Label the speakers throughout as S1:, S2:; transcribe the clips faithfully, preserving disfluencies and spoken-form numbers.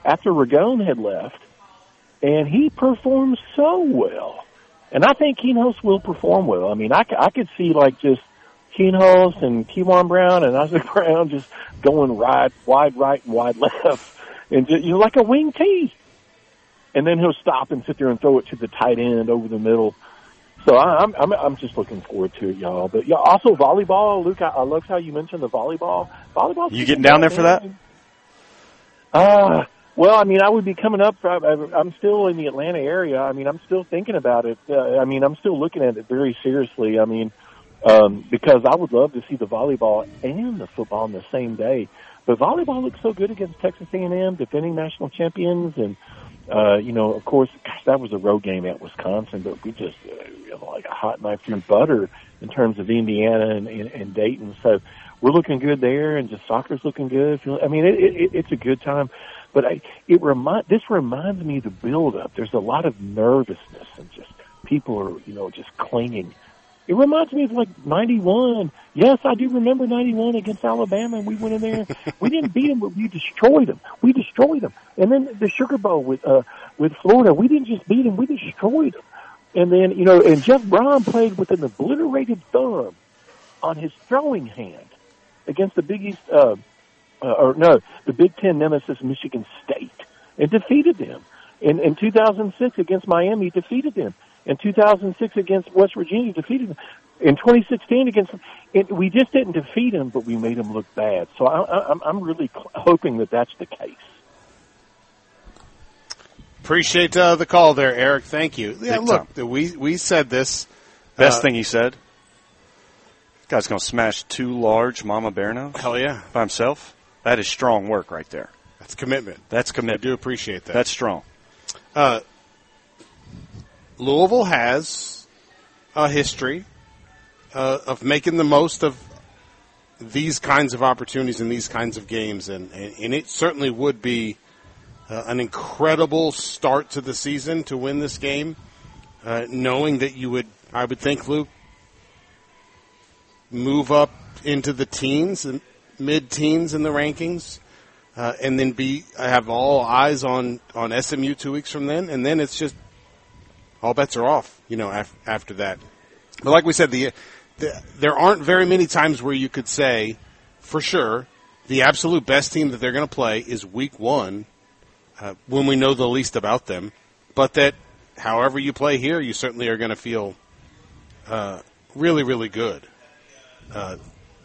S1: after Ragone had left, and he performed so well. And I think Keenholz will perform well. I mean, I, I could see, like, just Keenholz and Kewan Brown and Isaac Brown just going right, wide right and wide left, and just, you know, like a wing T. And then he'll stop and sit there and throw it to the tight end over the middle. So I, I'm, I'm, I'm just looking forward to it, y'all. But yeah, also volleyball, Luke. I, I love how you mentioned the volleyball. Volleyball.
S2: You getting down there for that?
S1: Uh, well, I mean, I would be coming up. I, I'm still in the Atlanta area. I mean, I'm still thinking about it. Uh, I mean, I'm still looking at it very seriously. I mean, um, because I would love to see the volleyball and the football on the same day. But volleyball looks so good against Texas A and M, defending national champions, and uh, you know, of course, gosh, that was a road game at Wisconsin, but we just uh, you know, like a hot knife through butter in terms of Indiana and, and, and Dayton. So we're looking good there, and just soccer's looking good. I mean, it, it, it's a good time. But I, it remind this reminds me of the build-up. There's a lot of nervousness and just people are, you know, just clinging. It reminds me of like ninety-one. Yes, I do remember ninety-one against Alabama, and we went in there. We didn't beat them, but we destroyed them. We destroyed them. And then the Sugar Bowl with uh, with Florida, we didn't just beat them, we destroyed them. And then, you know, and Jeff Brom played with an obliterated thumb on his throwing hand against the Big East, uh, uh, or no, the Big Ten nemesis, Michigan State, and defeated them. In, in two thousand six against Miami, defeated them. In two thousand six against West Virginia, defeated them. In twenty sixteen against, it, we just didn't defeat them, but we made them look bad. So I, I, I'm really hoping that that's the case.
S3: Appreciate uh, the call there, Eric. Thank you. Yeah,
S2: Big
S3: look,
S2: time.
S3: we we said this.
S2: Best
S3: uh,
S2: thing he said. This guy's going to smash two large Mama Bearnos.
S3: Hell yeah.
S2: By himself. That is strong work right there.
S3: That's commitment.
S2: That's commitment.
S3: I do appreciate that.
S2: That's strong.
S3: Uh, Louisville has a history uh, of making the most of these kinds of opportunities and these kinds of games, and, and, and it certainly would be uh, an incredible start to the season to win this game, uh, knowing that you would, I would think, Luke, move up into the teens, mid-teens in the rankings, uh, and then be have all eyes on, on S M U two weeks from then, and then it's just all bets are off, you know, af- after that. But like we said, the, the there aren't very many times where you could say, for sure, the absolute best team that they're going to play is week one uh, when we know the least about them. But that however you play here, you certainly are going to feel uh, really, really good uh,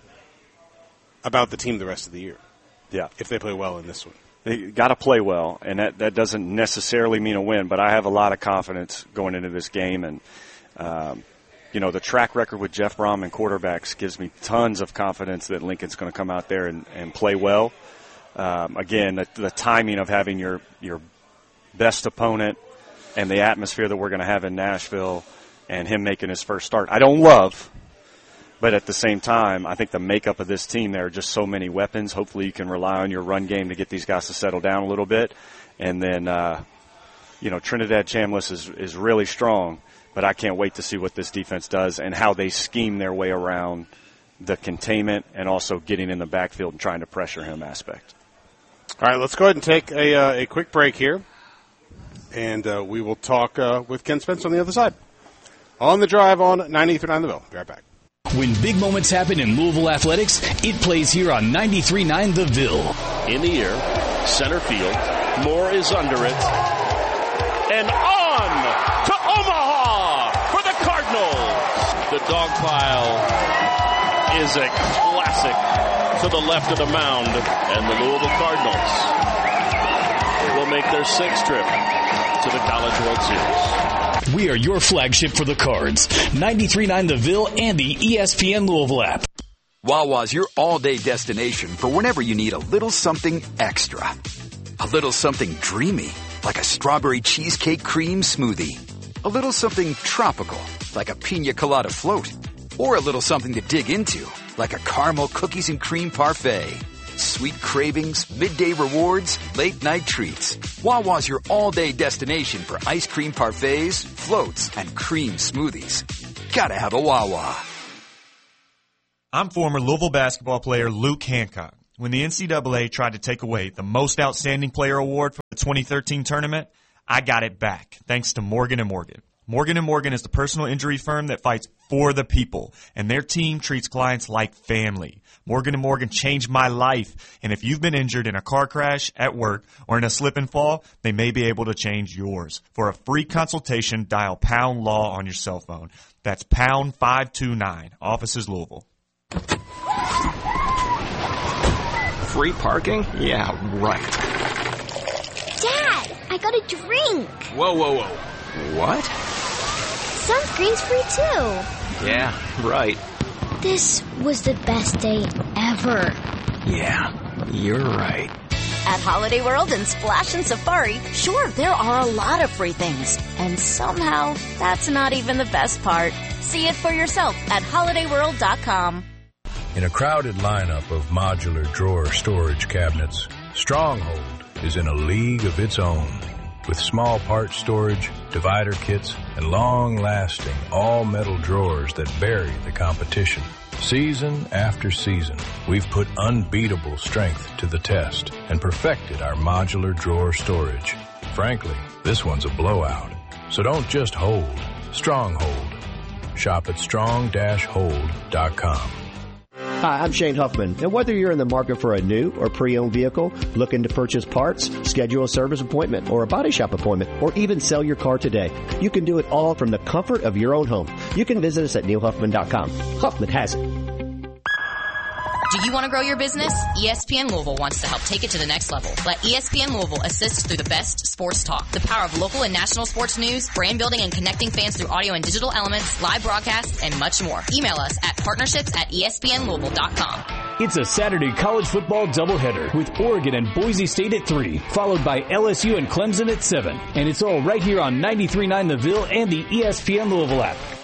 S3: about the team the rest of the year.
S2: Yeah.
S3: If they play well in this one.
S2: They got to play well, and that, that doesn't necessarily mean a win, but I have a lot of confidence going into this game. And, um, you know, the track record with Jeff Brom and quarterbacks gives me tons of confidence that Lincoln's going to come out there and, and play well. Um, again, the, the timing of having your, your best opponent and the atmosphere that we're going to have in Nashville and him making his first start, I don't love. But at the same time, I think the makeup of this team, there are just so many weapons. Hopefully you can rely on your run game to get these guys to settle down a little bit. And then, uh, you know, Trinidad Chambliss is, is really strong, but I can't wait to see what this defense does and how they scheme their way around the containment and also getting in the backfield and trying to pressure him aspect.
S3: All right, let's go ahead and take a, uh, a quick break here, and uh, we will talk uh, with Ken Spence on the other side. On the Drive on ninety-three point nine The Ville. Be right back.
S4: When big moments happen in Louisville athletics, it plays here on ninety-three point nine The Ville.
S5: In the air, center field. Moore is under it. And on to Omaha for the Cardinals. The dog pile is a classic to the left of the mound. And the Louisville Cardinals will make their sixth trip to the College World Series.
S4: We are your flagship for the Cards. ninety-three point nine The Ville and the E S P N Louisville app.
S6: Wawa's your all-day destination for whenever you need a little something extra. A little something dreamy, like a strawberry cheesecake cream smoothie. A little something tropical, like a pina colada float. Or a little something to dig into, like a caramel cookies and cream parfait. Sweet cravings, midday rewards, late-night treats. Wawa's your all-day destination for ice cream parfaits, floats, and cream smoothies. Gotta have a Wawa.
S7: I'm former Louisville basketball player Luke Hancock. When the N C double A tried to take away the Most Outstanding Player award for the twenty thirteen tournament, I got it back, thanks to Morgan and Morgan. Morgan and Morgan is the personal injury firm that fights for the people, and their team treats clients like family. Morgan and Morgan changed my life, and if you've been injured in a car crash, at work, or in a slip and fall, they may be able to change yours. For a free consultation, dial pound law on your cell phone. That's pound five two nine. Offices Louisville.
S8: Free parking? Yeah, right.
S9: Dad, I got a drink.
S8: Whoa, whoa, whoa. What?
S9: Sunscreen's free too.
S8: Yeah, right.
S9: This was the best day ever.
S8: Yeah, you're right.
S10: At Holiday World and Splash and Safari, sure, there are a lot of free things. And somehow, that's not even the best part. See it for yourself at holiday world dot com.
S11: In a crowded lineup of modular drawer storage cabinets, Stronghold is in a league of its own. With small part storage, divider kits, and long-lasting all-metal drawers that bury the competition. Season after season, we've put unbeatable strength to the test and perfected our modular drawer storage. Frankly, this one's a blowout. So don't just hold, Stronghold. Shop at strong dash hold dot com.
S12: Hi, I'm Shane Huffman, and whether you're in the market for a new or pre-owned vehicle, looking to purchase parts, schedule a service appointment or a body shop appointment, or even sell your car today, you can do it all from the comfort of your own home. You can visit us at neil huffman dot com. Huffman has it.
S13: Do you want to grow your business? E S P N Louisville wants to help take it to the next level. Let E S P N Louisville assist through the best sports talk. The power of local and national sports news, brand building and connecting fans through audio and digital elements, live broadcasts, and much more. Email us at partnerships at E S P N Louisville dot com.
S4: It's a Saturday college football doubleheader with Oregon and Boise State at three, followed by L S U and Clemson at seven. And it's all right here on ninety-three point nine The Ville and the E S P N Louisville app.